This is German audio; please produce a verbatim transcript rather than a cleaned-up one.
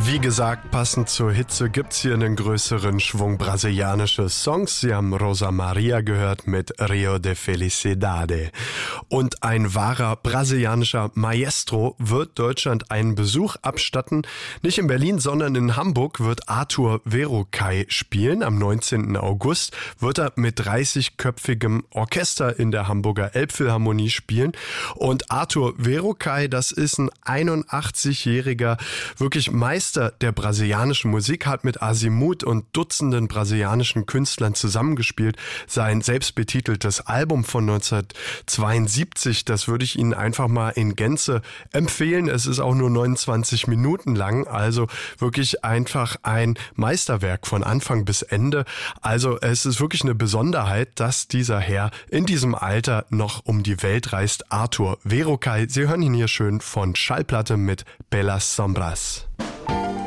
Wie gesagt, passend zur Hitze gibt's hier einen größeren Schwung brasilianische Songs. Sie haben Rosa Maria gehört mit Rio de Felicidade. Und ein wahrer brasilianischer Maestro wird Deutschland einen Besuch abstatten. Nicht in Berlin, sondern in Hamburg wird Arthur Verocai spielen. Am neunzehnten August wird er mit dreißigköpfigem Orchester in der Hamburger Elbphilharmonie spielen. Und Arthur Verocai, das ist ein einundachtzigjähriger, wirklich Meister der brasilianischen Musik, hat mit Azimuth und Dutzenden brasilianischen Künstlern zusammengespielt. Sein selbstbetiteltes Album von neunzehnhundertzweiundsiebzig, das würde ich Ihnen einfach mal in Gänze empfehlen. Es ist auch nur neunundzwanzig Minuten lang, also wirklich einfach ein Meisterwerk von Anfang bis Ende. Also es ist wirklich eine Besonderheit, dass dieser Herr in diesem Alter noch um die Welt reist. Arthur Verocai, Sie hören ihn hier schön von Schallplatte mit Pelas Sombras.